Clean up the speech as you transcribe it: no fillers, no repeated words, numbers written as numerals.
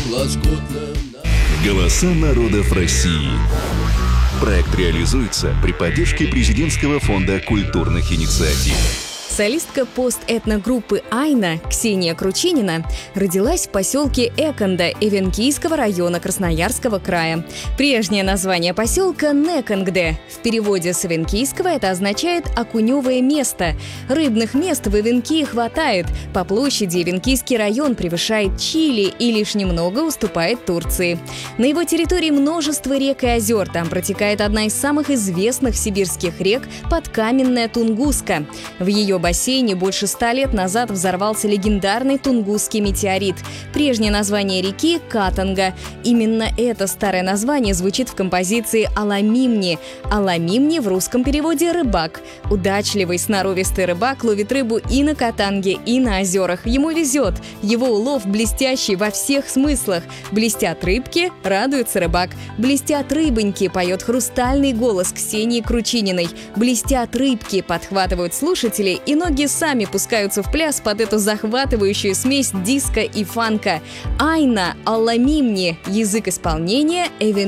Голоса народов России. Проект реализуется при поддержке Президентского фонда культурных инициатив. Солистка пост-этногруппы «Айна» Ксения Кручинина родилась в поселке Эконда Эвенкийского района Красноярского края. Прежнее название поселка – Неконгде. В переводе с эвенкийского это означает «окуневое место». Рыбных мест в Эвенкии хватает. По площади Эвенкийский район превышает Чили и лишь немного уступает Турции. На его территории множество рек и озер. Там протекает одна из самых известных сибирских рек – Подкаменная Тунгуска. В ее бассейне больше 100 лет назад взорвался легендарный Тунгусский метеорит. Прежнее название реки – Катанга. Именно это старое название звучит в композиции «Аламимни». «Аламимни» в русском переводе «рыбак». Удачливый, сноровистый рыбак ловит рыбу и на Катанге, и на озерах. Ему везет. Его улов блестящий во всех смыслах. Блестят рыбки – радуется рыбак. Блестят рыбоньки – поет хрустальный голос Ксении Кручининой. Блестят рыбки – подхватывают слушатели, и ноги сами пускаются в пляс под эту захватывающую смесь диска и фанка. «Айна», «Аламимни» – язык исполнения